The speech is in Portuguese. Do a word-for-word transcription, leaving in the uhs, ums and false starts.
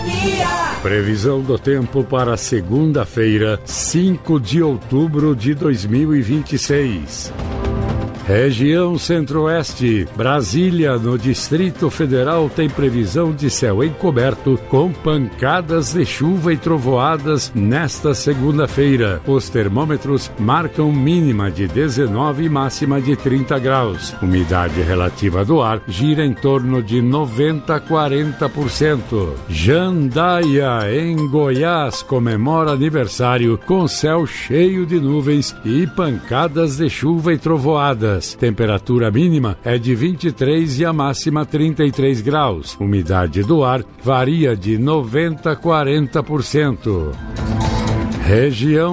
Previsão do tempo para segunda-feira, cinco de outubro de dois mil e vinte e seis. Região Centro-Oeste, Brasília, no Distrito Federal, tem previsão de céu encoberto com pancadas de chuva e trovoadas nesta segunda-feira. Os termômetros marcam mínima de dezenove e máxima de trinta graus. Umidade relativa do ar gira em torno de noventa a quarenta por cento. Jandaia, em Goiás, comemora aniversário com céu cheio de nuvens e pancadas de chuva e trovoadas. Temperatura mínima é de vinte e três e a máxima trinta e três graus. Umidade do ar varia de noventa a quarenta por cento. Região